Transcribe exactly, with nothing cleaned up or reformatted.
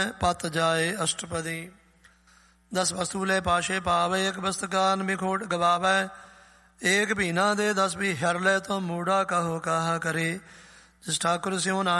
ਪਤ ਜਾਏ ਅਸ਼ਟਪਦੀ। ਦਸ ਵਸਤੂ ਲੈ ਪਾਸ਼ੇ ਪਾਵੇ, ਇੱਕ ਬਸਤਕਾਨ ਮਿਖੋਟ ਗਵਾਵੈ। ਏਕ ਭੀਨਾ ਦੇ ਦਸ ਵੀ ਹਰ ਲੈ, ਤੋਂ ਮੂੜਾ ਕਹੋ ਕਾਹਾ ਕਰੇ। ਜਿਸ ਠਾਕੁਰ ਸਿਉ